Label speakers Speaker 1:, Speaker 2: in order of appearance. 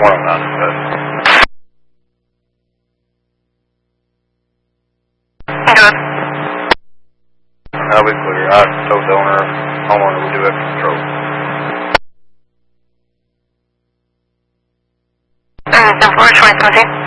Speaker 1: 109.
Speaker 2: Good.
Speaker 1: That'll be clear. I told the homeowner we do extra patrol.
Speaker 2: Which one is